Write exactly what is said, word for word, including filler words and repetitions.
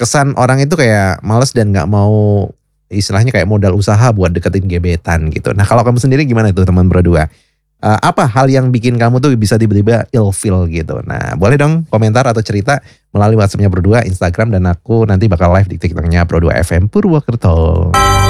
kesan orang itu kayak males dan nggak mau istilahnya kayak modal usaha buat deketin gebetan gitu. Nah kalau kamu sendiri gimana tuh teman berdua? Eh, apa hal yang bikin kamu tuh bisa tiba-tiba ilfeel gitu? Nah boleh dong komentar atau cerita melalui WhatsAppnya berdua, Instagram dan aku nanti bakal live di TikToknya Pro dua F M Purwokerto.